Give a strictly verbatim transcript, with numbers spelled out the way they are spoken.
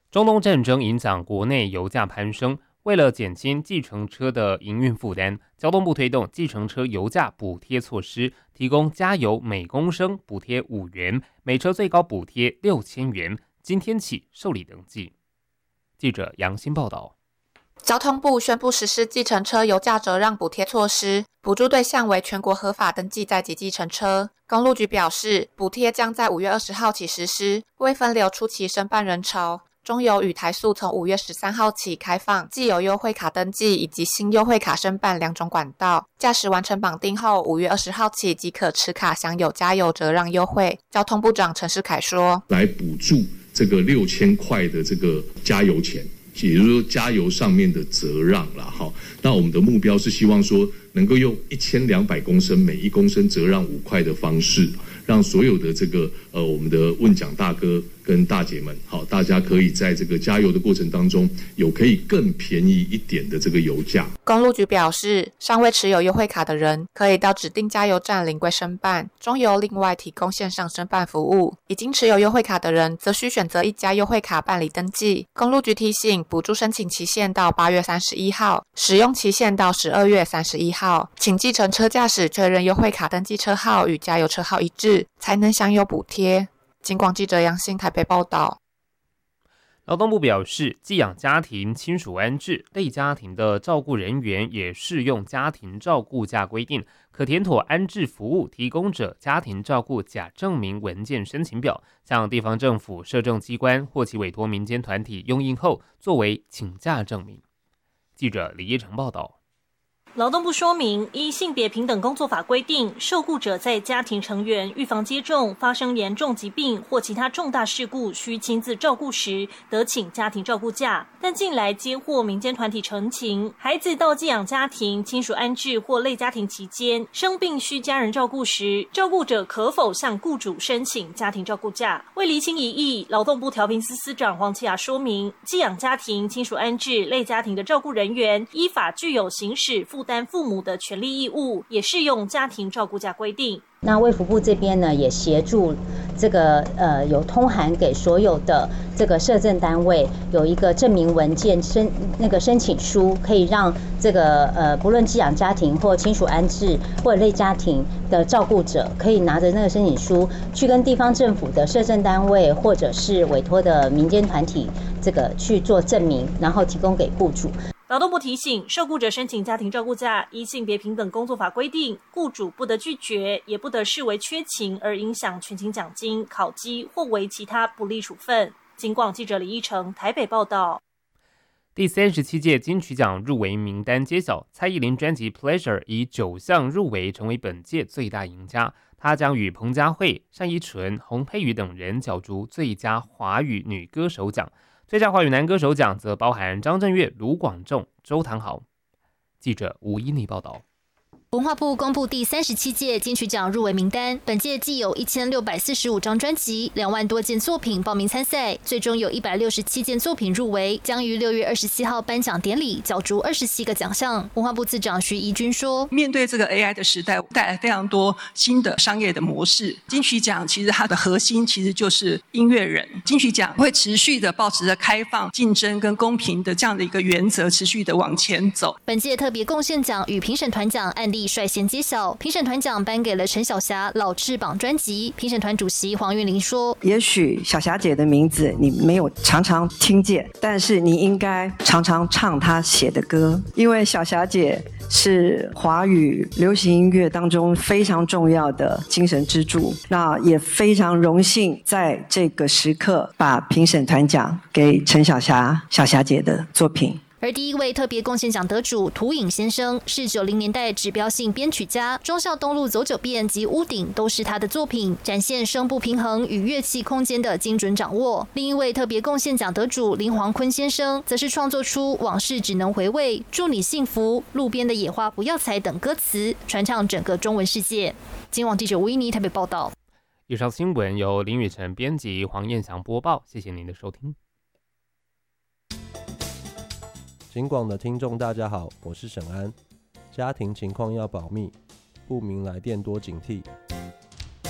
中东战争影响国内油价攀升，为了减轻计程车的营运负担，交通部推动计程车油价补贴措施，提供加油每公升补贴五元，每车最高补贴六千元。今天起受理登记。记者杨欣报道。 交通部宣布实施计程车油价折让补贴措施，补助对象为全国合法登记在籍计程车。公路局表示，补贴将在五月二十号起实施，为分流初期申办人潮。中油与台塑从五月十三号起开放既有优惠卡登记以及新优惠卡申办两种管道，驾驶完成绑定后，五月二十号起即可持卡享有加油折让优惠。交通部长陈世凯说， 来补助这个六千块的这个加油钱，也就是说加油上面的折让啦。好，那我们的目标是希望说能够用一千两百公升每一公升折让五块的方式，让所有的这个呃我们的问奖大哥跟大姐们，好，大家可以在这个加油的过程当中有可以更便宜一点的这个油价。 公路局表示，尚未持有优惠卡的人可以到指定加油站临柜申办，中油另外提供线上申办服务。已经持有优惠卡的人则需选择一家优惠卡办理登记。公路局提醒，补助申请期限到八月三十一号，使用期限到十二月三十一号，请计程车驾驶确认优惠卡登记车号与加油车号一致，才能享有补贴。警广记者杨欣台北报道。 劳动部表示，寄养家庭亲属安置类家庭的照顾人员也适用家庭照顾假规定，可填妥安置服务提供者家庭照顾假证明文件申请表，向地方政府、社政机关或其委托民间团体用印后，作为请假证明。记者李叶成报道。 劳动部说明，依性别平等工作法规定，受雇者在家庭成员预防接种、发生严重疾病或其他重大事故需亲自照顾时，得请家庭照顾假。但近来接获民间团体陈情，孩子到寄养家庭、亲属安置或类家庭期间生病需家人照顾时，照顾者可否向雇主申请家庭照顾假？为厘清疑义，劳动部调频司司长黄启雅说明，寄养家庭、亲属安置类家庭的照顾人员依法具有行使负担父母的权利义务，也适用家庭照顾假规定。 那卫福部这边呢，也协助这个呃有通函给所有的这个社政单位，有一个证明文件申那个申请书，可以让这个呃不论寄养家庭或亲属安置或者类家庭的照顾者，可以拿着那个申请书去跟地方政府的社政单位或者是委托的民间团体这个去做证明，然后提供给雇主。 劳动部提醒，受雇者申请家庭照顾假，依性别平等工作法规定，雇主不得拒绝，也不得视为缺勤而影响全勤奖金、考绩或为其他不利处分。警广记者李义成台北报道。 第三十七届金曲奖入围名单揭晓，蔡依林专辑《Pleasure》以九项入围，成为本届最大赢家。她将与彭佳慧、单依纯、洪佩瑜等人角逐最佳华语女歌手奖。最佳华语男歌手奖则包含张震岳、卢广仲、周唐豪。记者吴依妮报道。 文化部公布第三十七届金曲奖入围名单，本届既有一千六百四十五张专辑、两万多件作品报名参赛，最终有一百六十七件作品入围，将于六月二十七号颁奖典礼角逐二十七个奖项。文化部次长徐怡君说：“ 面对这个 A I 的时代，带来非常多新的商业的模式。金曲奖其实它的核心其实就是音乐人，金曲奖会持续的保持着开放、竞争跟公平的这样的一个原则，持续的往前走。” 本届特别贡献奖与评审团奖案例率先揭晓，评审团奖颁给了陈小霞《老翅膀》专辑。评审团主席黄韵玲说：“ 也许小霞姐的名字你没有常常听见，但是你应该常常唱她写的歌，因为小霞姐是华语流行音乐当中非常重要的精神支柱。那也非常荣幸在这个时刻把评审团奖给陈小霞小霞姐的作品。” 而第一位特别贡献奖得主涂影先生是九零年代指标性编曲家，忠孝东路走九遍及屋顶都是他的作品，展现声部平衡与乐器空间的精准掌握。另一位特别贡献奖得主林煌坤先生则是创作出往事只能回味、祝你幸福、路边的野花不要采等歌词，传唱整个中文世界。今晚记者吴依妮台北报道。 以上新闻由林雨晨编辑，黄燕祥播报，谢谢您的收听。 警广的听众大家好，我是沈安。家庭情况要保密，不明来电多警惕。